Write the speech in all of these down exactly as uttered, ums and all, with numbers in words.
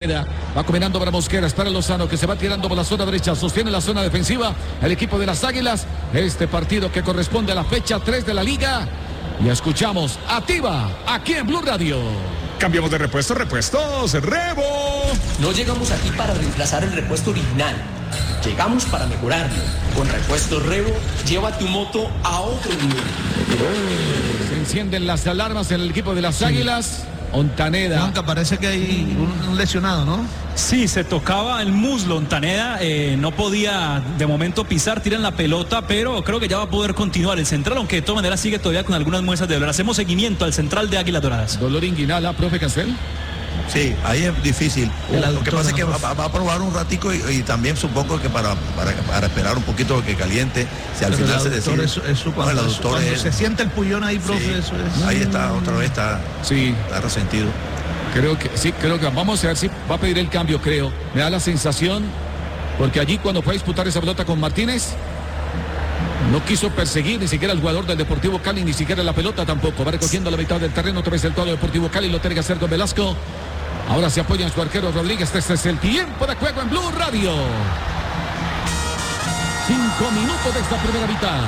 Montaneda. Va combinando para Mosquera. Espera Lozano que se va tirando por la zona derecha. Sostiene la zona defensiva el equipo de las Águilas. Este partido que corresponde a la fecha tres de la Liga. Y escuchamos Activa aquí en Blue Radio. Cambiamos de repuesto, repuestos, Rebo. No llegamos aquí para reemplazar el repuesto original. Llegamos para mejorarlo. Con Repuestos Rebo, lleva tu moto a otro nivel. Se encienden las alarmas en el equipo de las sí. Águilas. Montaneda. Juanca, parece que hay un, un lesionado, ¿no? Sí, se tocaba el muslo. Montaneda eh, no podía de momento pisar, tiran la pelota, pero creo que ya va a poder continuar el central, aunque de todas maneras sigue todavía con algunas muestras de dolor. Hacemos seguimiento al central de Águilas Doradas. Dolor inguinal, profe Cancel. Sí, ahí es difícil. El Lo que pasa es que va, va a probar un ratico y, y también supongo que para, para, para esperar un poquito que caliente, si al Pero final se decide. Es, es su, cuando, no, el es, cuando es, se siente el pullón ahí, profe, sí, eso es. Ahí está, otra vez está, sí. está resentido. Creo que sí, creo que vamos a ver si va a pedir el cambio, creo. Me da la sensación, porque allí cuando fue a disputar esa pelota con Martínez, no quiso perseguir ni siquiera al jugador del Deportivo Cali, ni siquiera la pelota tampoco. Va recogiendo la mitad del terreno otra vez el cuadro Deportivo Cali, lo tiene que hacer con Velasco. Ahora se apoya en su arquero Rodríguez. Este es el tiempo de juego en Blue Radio. Cinco minutos de esta primera mitad.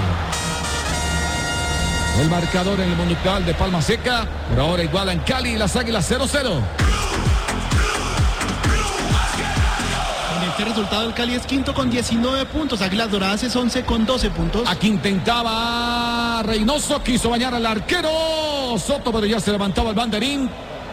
El marcador en el Monumental de Palma Seca. Por ahora igualan Cali y las Águilas cero cero. En este resultado el Cali es quinto con diecinueve puntos. Águilas Doradas es once con doce puntos. Aquí intentaba Reynoso. Quiso bañar al arquero Soto, pero ya se levantaba el banderín.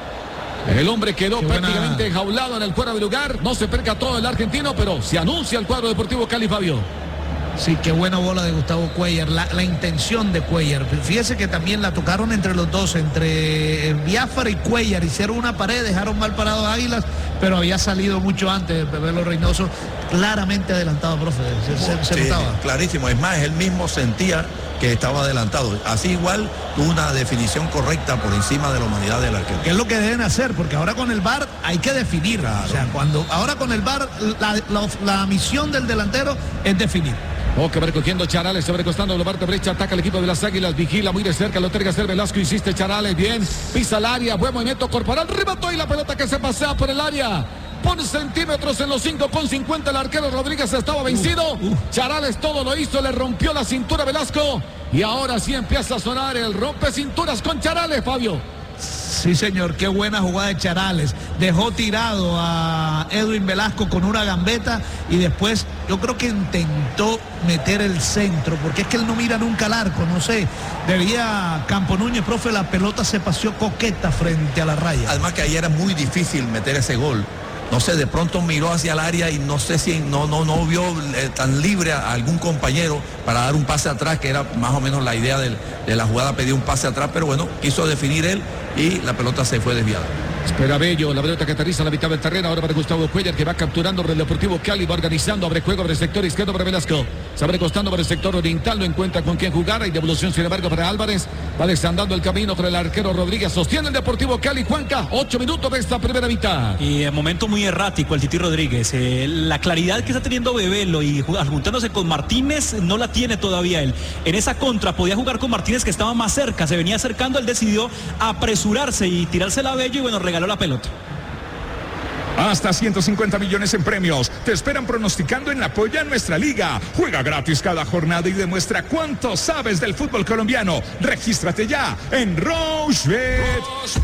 El hombre quedó prácticamente enjaulado en el fuera de lugar. No se percató el argentino, pero se anuncia el cuadro Deportivo Cali, Fabio. Sí, qué buena bola de Gustavo Cuellar, la, la intención de Cuellar. Fíjese que también la tocaron entre los dos, entre Biafara y Cuellar. Hicieron una pared, dejaron mal parado a Águilas, pero había salido mucho antes de verlo Reynoso. Claramente adelantado, profe. Se, se, se sí, notaba. Clarísimo. Es más, él mismo sentía que estaba adelantado. Así igual tuvo una definición correcta por encima de la humanidad del arquero. ¿Qué es lo que deben hacer? Porque ahora con el V A R hay que definir. Claro. O sea, cuando ahora con el V A R la, la, la misión del delantero es definir. Oh, que va recogiendo Charales, sobre costando la parte derecha, ataca el equipo de las Águilas, vigila muy de cerca, lo tiene que hacer Velasco, insiste Charales, bien, pisa el área, buen movimiento corporal, remató y la pelota que se pasea por el área. Por centímetros en los cinco con cincuenta el arquero Rodríguez estaba vencido. Uh, uh. Charales todo lo hizo, le rompió la cintura a Velasco. Y ahora sí empieza a sonar el rompe cinturas con Charales, Fabio. Sí, señor, qué buena jugada de Charales. Dejó tirado a Edwin Velasco con una gambeta y después yo creo que intentó meter el centro, porque es que él no mira nunca al arco, no sé. Debía Campo Núñez, profe, la pelota se paseó coqueta frente a la raya. Además que ahí era muy difícil meter ese gol. No sé, de pronto miró hacia el área y no sé si no, no, no vio eh, tan libre a algún compañero para dar un pase atrás, que era más o menos la idea del, de la jugada, pedir un pase atrás, pero bueno, quiso definir él y la pelota se fue desviada. Espera Bello, la pelota que aterriza en la mitad del terreno, ahora para Gustavo Cuellar, que va capturando el Deportivo Cali, va organizando, abre juego, abre sector izquierdo para Velasco, se abre costando para el sector oriental, no encuentra con quién jugar, hay devolución sin embargo para Álvarez, va desandando el camino con el arquero Rodríguez, sostiene el Deportivo Cali, Juanca, ocho minutos de esta primera mitad. Y en momento muy errático el Titi Rodríguez, eh, la claridad que está teniendo Bebelo y juntándose con Martínez no la tiene todavía él. En esa contra podía jugar con Martínez, que estaba más cerca, se venía acercando, él decidió apresurarse y tirársela a Bello y bueno, regaló la pelota. Hasta ciento cincuenta millones en premios. Te esperan pronosticando en Apoya Nuestra Liga. Juega gratis cada jornada y demuestra cuánto sabes del fútbol colombiano. Regístrate ya en Rochebet.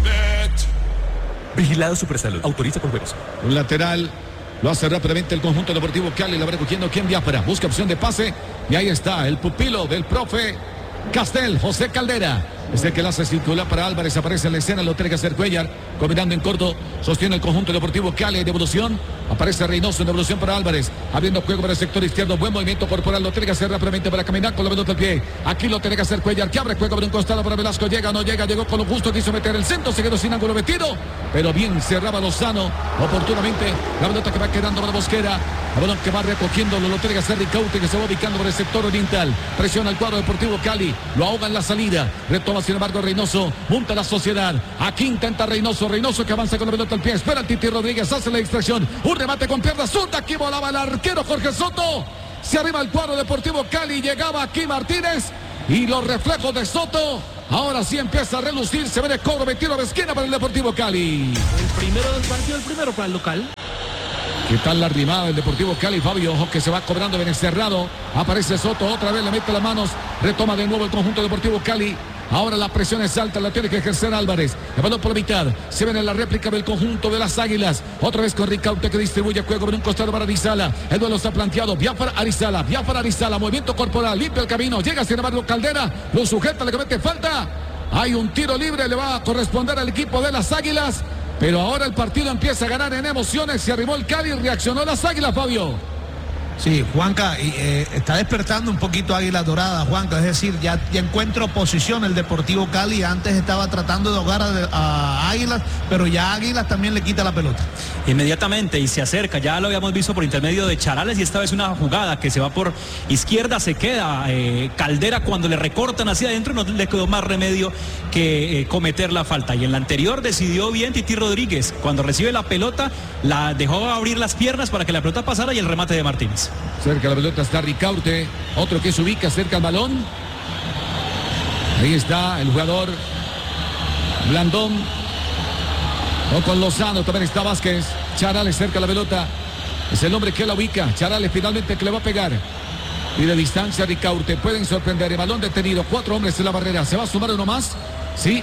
Vigilado Supersalud. Autoriza por juegos. Un lateral. Lo hace rápidamente el conjunto Deportivo Cali. La va recogiendo quien Biafara. Busca opción de pase. Y ahí está el pupilo del profe Castel, José Caldera. Es el que la hace circular para Álvarez, aparece en la escena, lo tiene que hacer Cuellar, combinando en corto, sostiene el conjunto Deportivo Cali, devolución, aparece Reynoso en devolución para Álvarez, abriendo juego para el sector izquierdo, buen movimiento corporal, lo tiene que hacer rápidamente para caminar con la pelota al pie, aquí lo tiene que hacer Cuellar, que abre juego por un costado para Velasco, llega, no llega, llegó con lo justo, quiso meter el centro, se quedó sin ángulo metido, pero bien cerraba Lozano, oportunamente, la pelota que va quedando para Mosquera, la pelota que va recogiendo, lo tiene que hacer Ricaute, que se va ubicando por el sector oriental, presiona el cuadro Deportivo Cali, lo ahoga en la salida, retoma sin embargo Reynoso, monta la sociedad, aquí intenta Reynoso, Reynoso que avanza con la pelota al pie, espera el Titi Rodríguez, hace la distracción, un remate con pierna zurda, aquí volaba el arquero Jorge Soto, se arriba el cuadro Deportivo Cali, llegaba aquí Martínez, y los reflejos de Soto Ahora sí empieza a relucir. Se ve de cobro, metido de esquina para el Deportivo Cali. El primero del partido, el primero para el local. ¿Qué tal la rimada del Deportivo Cali, Fabio? Ojo que se va cobrando bien cerrado. Aparece Soto, otra vez le mete las manos. Retoma de nuevo el conjunto Deportivo Cali. Ahora la presión es alta, la tiene que ejercer Álvarez. El balón por la mitad. Se ven en la réplica del conjunto de las Águilas. Otra vez con Ricaurte que distribuye juego en un costado para Arizala. El duelo está planteado. Biafara Arizala, Biafara Arizala. Movimiento corporal, limpia el camino. Llega sin embargo Caldera. Lo sujeta, le comete falta. Hay un tiro libre, le va a corresponder al equipo de las Águilas. Pero ahora el partido empieza a ganar en emociones. Se arrimó el Cali y reaccionó las Águilas, Fabio. Sí, Juanca, eh, está despertando un poquito Águila Dorada, Juanca, es decir, ya, ya encuentra oposición el Deportivo Cali. Antes estaba tratando de ahogar a, a Águilas, pero ya Águilas también le quita la pelota. Inmediatamente y se acerca, ya lo habíamos visto por intermedio de Charales y esta vez una jugada que se va por izquierda, se queda eh, Caldera cuando le recortan hacia adentro, no le quedó más remedio que eh, cometer la falta. Y en la anterior decidió bien Titi Rodríguez, cuando recibe la pelota, la dejó abrir las piernas para que la pelota pasara y el remate de Martínez. Cerca la pelota está Ricaurte, otro que se ubica cerca al balón. Ahí está el jugador Blandón. O con Lozano, también está Vázquez. Charales cerca la pelota. Es el hombre que la ubica. Charales finalmente que le va a pegar. Y de distancia Ricaurte. Pueden sorprender. El balón detenido. Cuatro hombres en la barrera. ¿Se va a sumar uno más? Sí.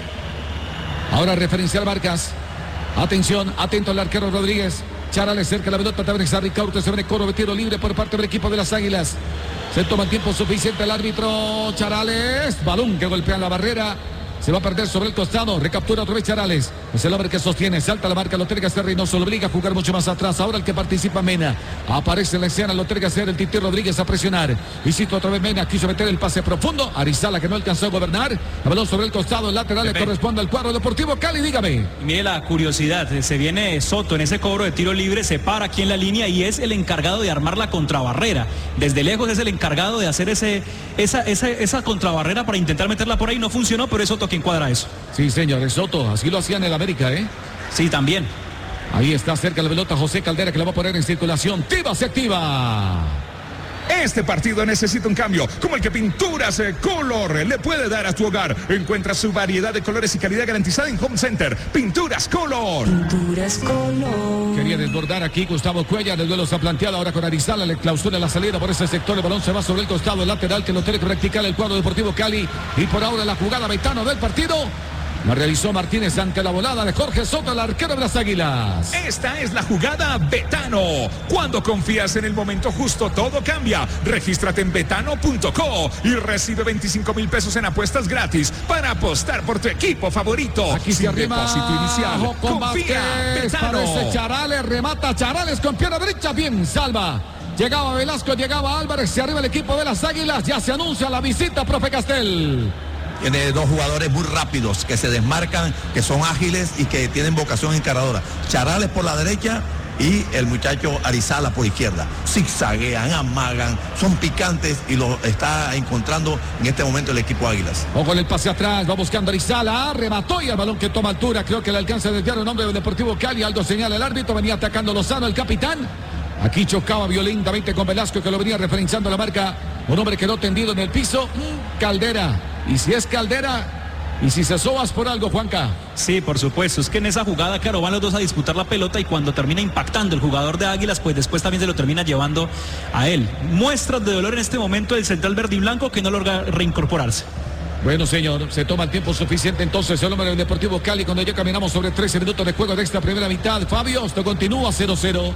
Ahora referencial Vargas. Atención, atento al arquero Rodríguez. Charales cerca de la pelota, también está Ricaurte, se ve coro de tiro libre por parte del equipo de las Águilas. Se toma el tiempo suficiente el árbitro. Charales, balón que golpea en la barrera. Se va a perder sobre el costado. Recaptura otra vez Charales. Es el hombre que sostiene. Salta la marca. Lo tiene que hacer Reynoso. Lo obliga a jugar mucho más atrás. Ahora el que participa Mena. Aparece en la escena. Lo tiene que hacer el Titi Rodríguez a presionar. Visita otra vez Mena. Quiso meter el pase profundo. Arizala que no alcanzó a gobernar. El balón sobre el costado. El lateral le corresponde al cuadro Deportivo Cali. Dígame. Mire la curiosidad. Se viene Soto en ese cobro de tiro libre. Se para aquí en la línea y es el encargado de armar la contrabarrera. Desde lejos es el encargado de hacer ese, esa, esa, esa contrabarrera para intentar meterla por ahí. No funcionó, pero es Soto quien cuadra eso. Sí, señor, es Soto. Así lo hacían en el América, ¿eh? Sí, también. Ahí está cerca la pelota José Caldera que la va a poner en circulación. ¡Tiva se activa! Este partido necesita un cambio, como el que Pinturas Color le puede dar a tu hogar. Encuentra su variedad de colores y calidad garantizada en Home Center. Pinturas Color. Pinturas Color. Quería desbordar aquí Gustavo Cuellar. El duelo se ha planteado ahora con Arizala. Le clausura la salida por ese sector. El balón se va sobre el costado lateral que lo tiene que practicar el cuadro Deportivo Cali. Y por ahora la jugada Betano del partido la realizó Martínez ante la volada de Jorge Soto, el arquero de las Águilas. Esta es la jugada Betano. Cuando confías en el momento justo, todo cambia. Regístrate en betano punto co y recibe veinticinco mil pesos en apuestas gratis para apostar por tu equipo favorito. Aquí se arrima. Depósito inicial. Confía. Betano. Parece Charales, remata Charales con pierna derecha. Bien, salva. Llegaba Velasco, llegaba Álvarez. Se arriba el equipo de las Águilas. Ya se anuncia la visita, profe Castel. Tiene dos jugadores muy rápidos que se desmarcan, que son ágiles y que tienen vocación encaradora. Charales por la derecha y el muchacho Arizala por izquierda. Zigzaguean, amagan, son picantes y lo está encontrando en este momento el equipo Águilas. O con el pase atrás, va buscando Arizala, remató y el balón que toma altura. Creo que le alcanza a desviar un hombre del Deportivo Cali. Algo señala el árbitro, venía atacando Lozano, el capitán. Aquí chocaba violentamente con Velasco que lo venía referenciando la marca. Un hombre quedó tendido en el piso. Caldera. Y si es Caldera, y si se sobas por algo, Juanca. Sí, por supuesto. Es que en esa jugada, claro, van los dos a disputar la pelota y cuando termina impactando el jugador de Águilas, pues después también se lo termina llevando a él. Muestras de dolor en este momento del central verde y blanco que no logra reincorporarse. Bueno, señor, se toma el tiempo suficiente entonces el hombre del Deportivo Cali cuando ya caminamos sobre trece minutos de juego de esta primera mitad. Fabio, esto continúa cero cero.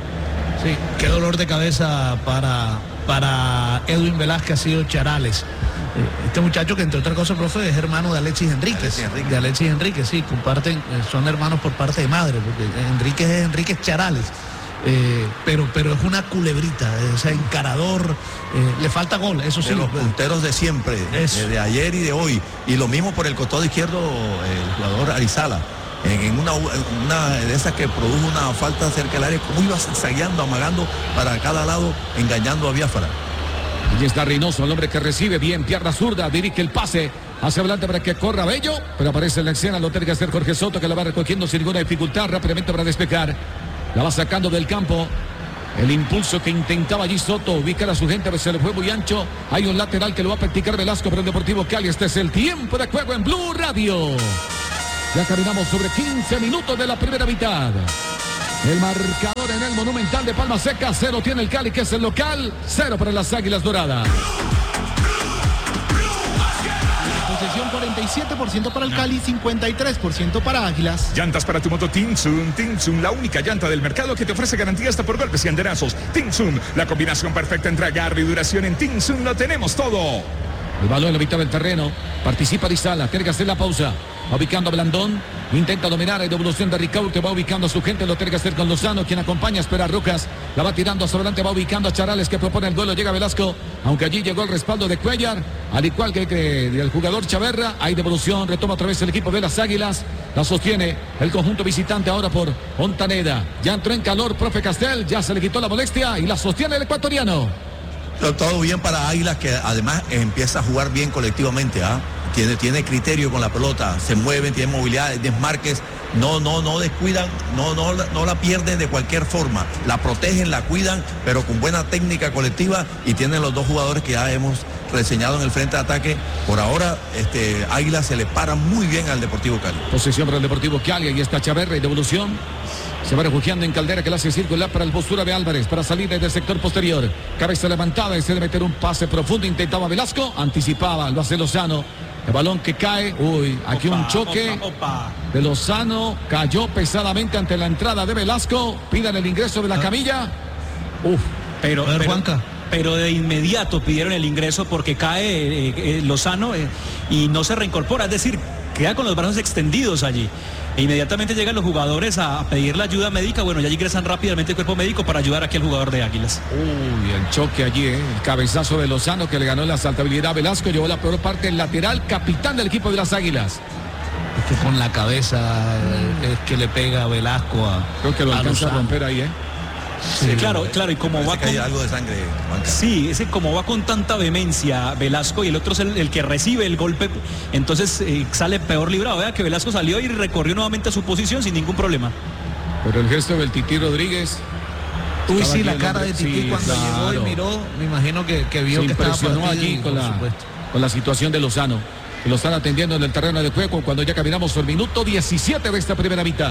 Sí, qué dolor de cabeza para, para Edwin Velázquez ha sido Charales. Este muchacho que entre otras cosas, profe, es hermano de Alexis Enríquez. Alexis Enríquez. De Alexis Enríquez, sí, comparten, son hermanos por parte de madre, porque Enríquez es Enríquez Charales. Eh, pero, pero es una culebrita, o sea, encarador, eh, le falta gol, eso sí. De los punteros de siempre, de, de ayer y de hoy. Y lo mismo por el costado izquierdo, el jugador Arizala. En, en una, una de esas que produjo una falta cerca del área, como iba zigzagueando, amagando para cada lado, engañando a Biafara. Allí está Reynoso, el hombre que recibe bien, pierna zurda, dirige el pase hacia adelante para que corra Bello, pero aparece en la escena, lo tiene que hacer Jorge Soto, que la va recogiendo sin ninguna dificultad rápidamente para despejar. La va sacando del campo. El impulso que intentaba allí Soto, ubicar a su gente, pero se le fue muy ancho. Hay un lateral que lo va a practicar Velasco para el Deportivo Cali. Este es el tiempo de juego en Blue Radio. Ya caminamos sobre quince minutos de la primera mitad. El marcador en el Monumental de Palma Seca, cero tiene el Cali, que es el local, cero para las Águilas Doradas. Posesión cuarenta y siete por ciento para el Cali, cincuenta y tres por ciento para Águilas. Llantas para tu moto Tinsun. Tinsun, la única llanta del mercado que te ofrece garantía hasta por golpes y andenazos. Tinsun, la combinación perfecta entre agarre y duración. En Tinsun lo tenemos todo. El balón en la mitad del terreno. Participa Dizala. Tiene que hacer la pausa. Va ubicando a Blandón. Intenta dominar. Hay devolución de Ricaurte. Va ubicando a su gente. Lo tiene que hacer con Lozano. Quien acompaña. Espera a Rojas. La va tirando hacia adelante. Va ubicando a Charales, que propone el duelo. Llega Velasco. Aunque allí llegó el respaldo de Cuellar. Al igual que, que el jugador Chaverra. Hay devolución. Retoma otra vez el equipo de las Águilas. La sostiene el conjunto visitante ahora por Ontaneda. Ya entró en calor profe Castel. Ya se le quitó la molestia. Y la sostiene el ecuatoriano. Todo bien para Águilas, que además empieza a jugar bien colectivamente, ¿ah? Tiene, tiene criterio con la pelota, se mueven, tiene movilidad, desmarques, no, no, no descuidan, no, no, no la pierden de cualquier forma, la protegen, la cuidan, pero con buena técnica colectiva, y tienen los dos jugadores que ya hemos reseñado en el frente de ataque. Por ahora, este, Águilas se le para muy bien al Deportivo Cali. Posesión para el Deportivo Cali, ahí está Chaverra y devolución. Se va refugiando en Caldera, que la hace circular para el postura de Álvarez, para salir desde el sector posterior. Cabeza levantada, desea de meter un pase profundo, intentaba Velasco, anticipaba, lo hace Lozano. El balón que cae, uy, aquí opa, un choque opa, opa. de Lozano, cayó pesadamente ante la entrada de Velasco, pidan el ingreso de la camilla. Uf, pero, ver, pero, pero de inmediato pidieron el ingreso porque cae eh, eh, Lozano eh, y no se reincorpora, es decir, queda con los brazos extendidos allí. E inmediatamente llegan los jugadores a pedir la ayuda médica. Bueno, ya ingresan rápidamente el cuerpo médico para ayudar aquí al jugador de Águilas. Uy, el choque allí, ¿eh? El cabezazo de Lozano que le ganó la saltabilidad a Velasco. Llevó la peor parte el lateral, capitán del equipo de las Águilas. Es que con la cabeza es que le pega a Velasco a Creo que lo alcanza a romper ahí, ¿eh? Sí, sí, claro, claro, y como va que con... hay algo de sangre, Juanca. Sí, ese como va con tanta vehemencia Velasco y el otro es el, el que recibe el golpe, entonces eh, sale peor librado. Vea que Velasco salió y recorrió nuevamente a su posición sin ningún problema. Pero el gesto del Tití Rodríguez. Uy, sí, la cara de Tití sí, cuando claro. llegó y miró, me imagino que, que vio Se que impresionó estaba allí con la, con la situación de Lozano. Que lo están atendiendo en el terreno de juego cuando ya caminamos el minuto diecisiete de esta primera mitad.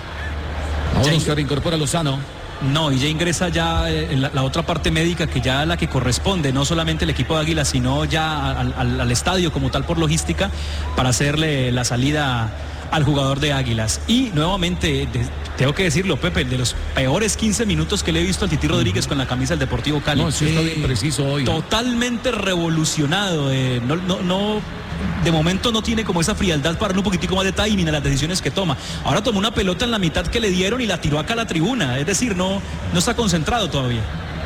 Ahora se reincorpora Lozano. No, y ya ingresa ya eh, la, la otra parte médica que ya la que corresponde, no solamente el equipo de Águilas, sino ya al, al, al estadio como tal por logística para hacerle la salida al jugador de Águilas. Y nuevamente, de, tengo que decirlo, Pepe, de los peores quince minutos que le he visto al Tití Rodríguez con la camisa del Deportivo Cali. No, sí, está bien preciso hoy. Totalmente revolucionado, eh, no, no, no... De momento no tiene como esa frialdad para darle un poquitico más de timing a las decisiones que toma. Ahora tomó una pelota en la mitad que le dieron y la tiró acá a la tribuna. Es decir, no, no está concentrado todavía.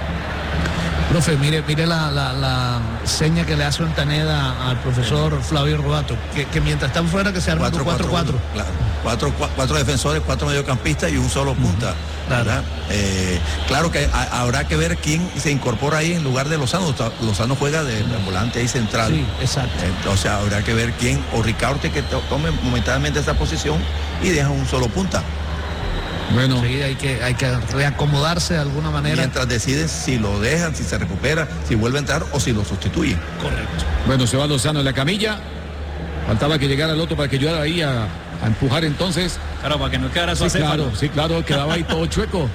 Profe, mire, mire la, la, la seña que le hace Ontaneda al profesor Flavio Rodato, que, que mientras están fuera que se arma cuatro cuatro. Claro. Cuatro, cuatro defensores, cuatro mediocampistas y un solo punta. Uh-huh. Claro. Eh, claro que a, habrá que ver quién se incorpora ahí en lugar de Lozano. Lozano juega de, de volante ahí central. Sí, exacto. Eh, o sea, habrá que ver quién, o Ricaurte que to, tome momentáneamente esa posición y deja un solo punta. Bueno, sí, hay que, hay que reacomodarse de alguna manera. Mientras deciden si lo dejan, si se recupera, si vuelve a entrar o si lo sustituyen. Correcto. Bueno, se va Lozano en la camilla. Faltaba que llegara el otro para que ayudara ahí a, a empujar entonces. Claro, para que no quedara su sí, claro, sí, claro, quedaba ahí todo chueco.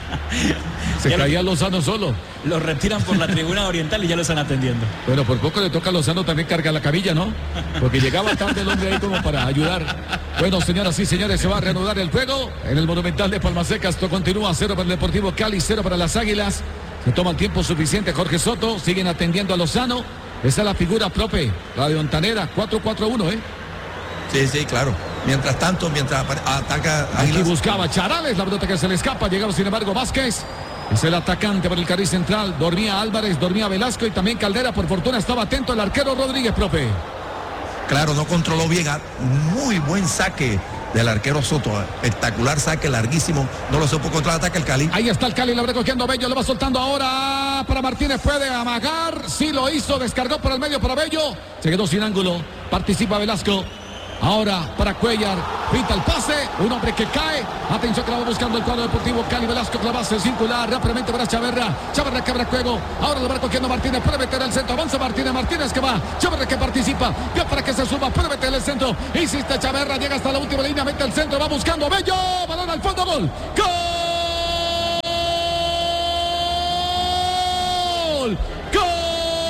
Se ya caía lo, Lozano solo. Lo retiran por la tribuna oriental y ya lo están atendiendo. Bueno, por poco le toca a Lozano también cargar la camilla, ¿no? Porque llegaba tarde el hombre ahí como para ayudar. Bueno, señoras y señores, se va a reanudar el juego en el Monumental de Palma Seca. Esto continúa, cero para el Deportivo Cali, cero para las Águilas. Se toma el tiempo suficiente Jorge Soto, siguen atendiendo a Lozano. Esa es la figura propia, la de Ontaneda, cuatro cuatro uno, ¿eh? Sí, sí, claro. Mientras tanto, mientras ataca Águilas. Aquí buscaba Charales, la pelota que se le escapa, llegaba sin embargo Vázquez. Es el atacante por el carril central. Dormía Álvarez, dormía Velasco y también Caldera. Por fortuna estaba atento el arquero Rodríguez, profe. Claro, no controló bien. Muy buen saque del arquero Soto. Espectacular saque, larguísimo. No lo supo contraataque el Cali. Ahí está el Cali, la va recogiendo Bello, lo va soltando ahora para Martínez. Puede amagar. Sí lo hizo, descargó por el medio para Bello. Se quedó sin ángulo. Participa Velasco. Ahora para Cuellar, pinta el pase, un hombre que cae. Atención que la va buscando el cuadro deportivo Cali. Velasco, la base circular rápidamente para Chaverra. Chaverra que abre juego. Ahora lo va cogiendo Martínez, puede meter el centro. Avanza Martínez, Martínez que va. Chaverra que participa. Ya para que se suba, puede meter el centro. Insiste Chaverra, llega hasta la última línea, mete el centro, va buscando Bello. Balón al fondo, gol. ¡Gol!